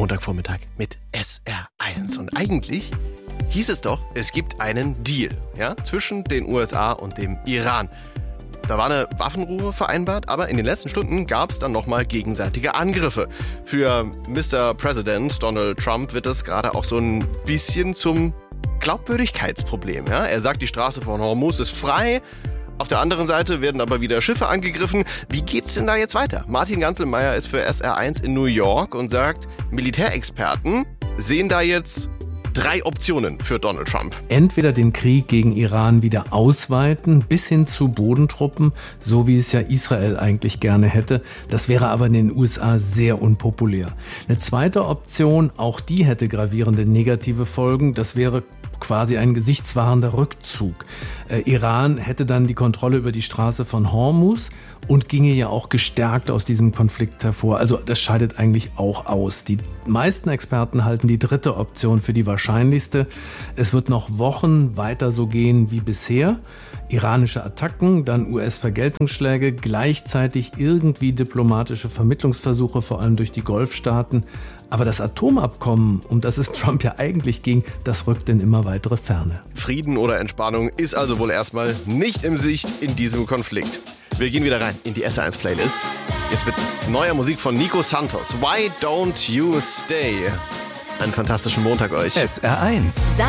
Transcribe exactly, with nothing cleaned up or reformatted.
Montagvormittag mit S R eins. Und eigentlich hieß es doch, es gibt einen Deal, ja, zwischen den U S A und dem Iran. Da war eine Waffenruhe vereinbart, aber in den letzten Stunden gab es dann nochmal gegenseitige Angriffe. Für Mister President Donald Trump wird das gerade auch so ein bisschen zum Glaubwürdigkeitsproblem. Ja? Er sagt, die Straße von Hormuz ist frei. Auf der anderen Seite werden aber wieder Schiffe angegriffen. Wie geht's denn da jetzt weiter? Martin Ganzelmeier ist für S R eins in New York und sagt, Militärexperten sehen da jetzt drei Optionen für Donald Trump. Entweder den Krieg gegen Iran wieder ausweiten, bis hin zu Bodentruppen, so wie es ja Israel eigentlich gerne hätte. Das wäre aber in den U S A sehr unpopulär. Eine zweite Option, auch die hätte gravierende negative Folgen, das wäre quasi ein gesichtswahrender Rückzug. Äh, Iran hätte dann die Kontrolle über die Straße von Hormuz und ginge ja auch gestärkt aus diesem Konflikt hervor. Also das scheidet eigentlich auch aus. Die meisten Experten halten die dritte Option für die wahrscheinlichste. Es wird noch Wochen weiter so gehen wie bisher. Iranische Attacken, dann U S-Vergeltungsschläge, gleichzeitig irgendwie diplomatische Vermittlungsversuche, vor allem durch die Golfstaaten. Aber das Atomabkommen, um das es Trump ja eigentlich ging, das rückt in immer weitere Ferne. Frieden oder Entspannung ist also wohl erstmal nicht in Sicht in diesem Konflikt. Wir gehen wieder rein in die S R eins Playlist. Jetzt mit neuer Musik von Nico Santos. Why don't you stay? Einen fantastischen Montag euch. S R eins.